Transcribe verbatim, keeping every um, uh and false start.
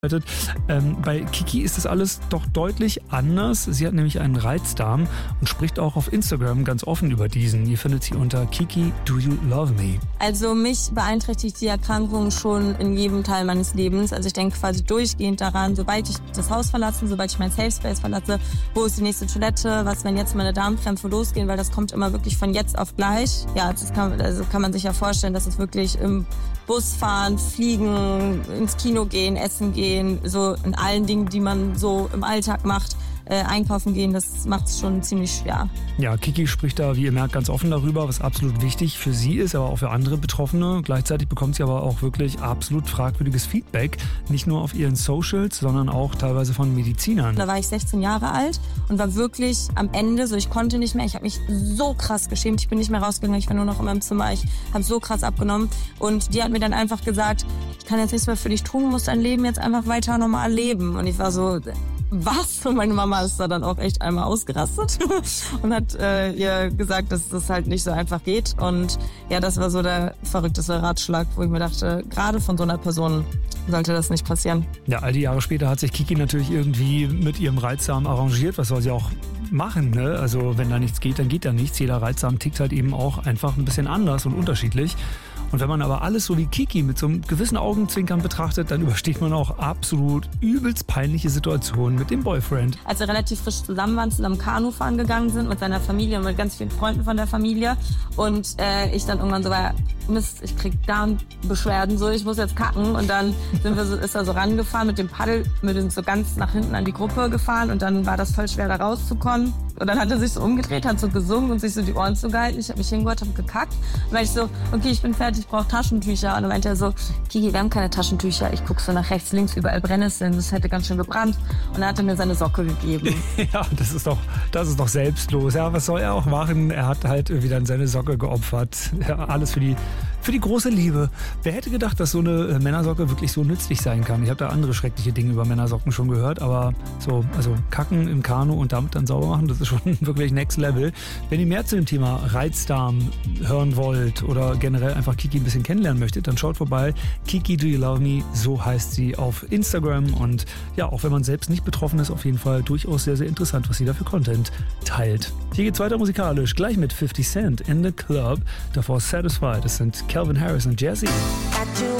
Ähm, bei Kiki ist das alles doch deutlich anders. Sie hat nämlich einen Reizdarm und spricht auch auf Instagram ganz offen über diesen. Ihr findet sie unter Kiki Do You Love Me. Also mich beeinträchtigt die Erkrankung schon in jedem Teil meines Lebens. Also ich denke quasi durchgehend daran, sobald ich das Haus verlasse, sobald ich mein Safe Space verlasse, wo ist die nächste Toilette, was, wenn jetzt meine Darmkrämpfe losgehen, weil das kommt immer wirklich von jetzt auf gleich. Ja, das kann, also kann man sich ja vorstellen, dass es wirklich im Bus fahren, fliegen, ins Kino gehen, essen gehen, so in allen Dingen, die man so im Alltag macht, äh, einkaufen gehen, das macht es schon ziemlich schwer. Ja, Kiki spricht da, wie ihr merkt, ganz offen darüber, was absolut wichtig für sie ist, aber auch für andere Betroffene. Gleichzeitig bekommt sie aber auch wirklich absolut fragwürdiges Feedback, nicht nur auf ihren Socials, sondern auch teilweise von Medizinern. Da war ich sechzehn Jahre alt und war wirklich am Ende, so ich konnte nicht mehr, ich habe mich so krass geschämt, ich bin nicht mehr rausgegangen, ich war nur noch in meinem Zimmer, ich habe so krass abgenommen und die hat mir dann einfach gesagt, ich kann jetzt nichts mehr für dich tun, musst dein Leben jetzt einfach weiter normal leben. Und ich war so, was? Und meine Mama ist da dann auch echt einmal ausgerastet und hat äh, ihr gesagt, dass das halt nicht so einfach geht. Und ja, das war so der verrückteste Ratschlag, wo ich mir dachte, gerade von so einer Person sollte das nicht passieren. Ja, all die Jahre später hat sich Kiki natürlich irgendwie mit ihrem Reizdarm arrangiert. Was soll sie auch machen, ne? Also wenn da nichts geht, dann geht da nichts. Jeder Reizdarm tickt halt eben auch einfach ein bisschen anders und unterschiedlich. Und wenn man aber alles so wie Kiki mit so einem gewissen Augenzwinkern betrachtet, dann übersteht man auch absolut übelst peinliche Situationen mit dem Boyfriend. Als wir relativ frisch zusammen waren, zusammen Kanu fahren gegangen sind mit seiner Familie und mit ganz vielen Freunden von der Familie und äh, ich dann irgendwann so war, Mist, ich krieg Darmbeschwerden, so ich muss jetzt kacken und dann sind wir so, ist er so rangefahren mit dem Paddel, wir sind so ganz nach hinten an die Gruppe gefahren und dann war das voll schwer da rauszukommen. Und dann hat er sich so umgedreht, hat so gesungen und sich so die Ohren zugehalten. Ich habe mich hingehört, habe gekackt. Und dann ich so, okay, ich bin fertig, ich brauche Taschentücher. Und dann meinte er so, Kiki, wir haben keine Taschentücher. Ich gucke so nach rechts, links, überall Brennnesseln. Das hätte ganz schön gebrannt. Und dann hat er mir seine Socke gegeben. Ja, das ist doch, das ist doch selbstlos. Ja, was soll er auch machen? Er hat halt irgendwie dann seine Socke geopfert. Ja, alles für die, für die große Liebe. Wer hätte gedacht, dass so eine Männersocke wirklich so nützlich sein kann? Ich habe da andere schreckliche Dinge über Männersocken schon gehört. Aber so, also kacken im Kanu und damit dann sauber machen, das ist schon wirklich next level. Wenn ihr mehr zu dem Thema Reizdarm hören wollt oder generell einfach Kiki ein bisschen kennenlernen möchtet, dann schaut vorbei. Kiki Do You Love Me, so heißt sie auf Instagram. Und ja, auch wenn man selbst nicht betroffen ist, auf jeden Fall durchaus sehr, sehr interessant, was sie da für Content teilt. Hier geht's weiter musikalisch, gleich mit fifty Cent in the Club. Davor Satisfied, das sind Calvin Harris und Jazzy. Got you